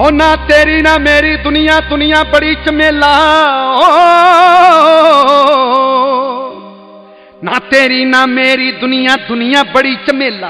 ओ ना तेरी ना मेरी दुनिया, दुनिया बड़ी झमेला। ना तेरी ना मेरी दुनिया, दुनिया बड़ी झमेला।